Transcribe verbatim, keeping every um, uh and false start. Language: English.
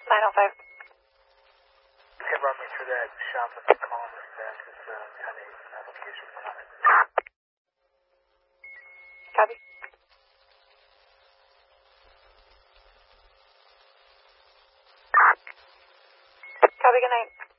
nine oh five. Okay, run me through that shop with the Commerce there, because uh, kind of application for that. Copy. Copy, good night.